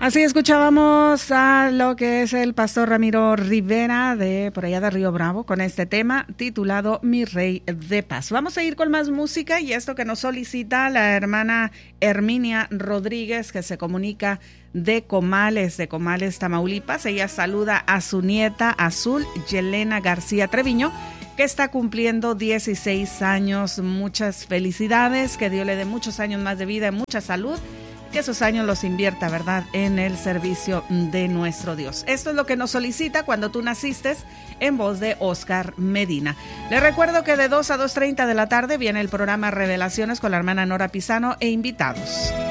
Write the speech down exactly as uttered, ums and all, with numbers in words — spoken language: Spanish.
Así escuchábamos a lo que es el pastor Ramiro Rivera de por allá de Río Bravo con este tema titulado Mi Rey de Paz. Vamos a ir con más música y esto que nos solicita la hermana Herminia Rodríguez, que se comunica de Comales, de Comales, Tamaulipas. Ella saluda a su nieta Azul Yelena García Treviño, que está cumpliendo dieciséis años. Muchas felicidades, que Dios le dé muchos años más de vida y mucha salud, que esos años los invierta, ¿verdad?, en el servicio de nuestro Dios. Esto es lo que nos solicita Cuando tú naciste, en voz de Oscar Medina. Les recuerdo que de dos a dos treinta de la tarde viene el programa Revelaciones con la hermana Nora Pisano e invitados.